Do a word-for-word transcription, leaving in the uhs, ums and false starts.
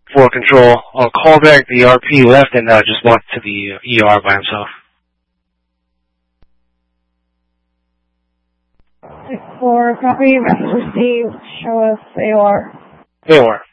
for control. I'll call back. The R P left and uh, just walked to the uh, E R by himself. six four, copy, message received, show us A O R. A O R.